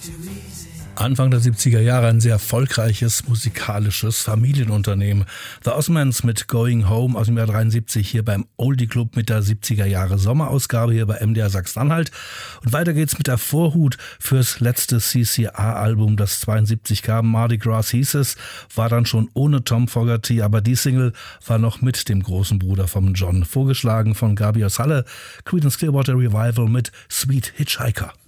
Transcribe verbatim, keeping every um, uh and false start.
Anfang der siebziger Jahre ein sehr erfolgreiches musikalisches Familienunternehmen. The Osmonds mit Going Home aus dem Jahr dreiundsiebzig hier beim Oldie Club mit der siebziger Jahre Sommerausgabe hier bei M D R Sachsen-Anhalt. Und weiter geht's mit der Vorhut fürs letzte C C A-Album, das zweiundsiebzig kam. Mardi Gras hieß es, war dann schon ohne Tom Fogerty, aber die Single war noch mit dem großen Bruder von John, vorgeschlagen von Gabi aus Halle. Creedence Clearwater Revival mit Sweet Hitchhiker.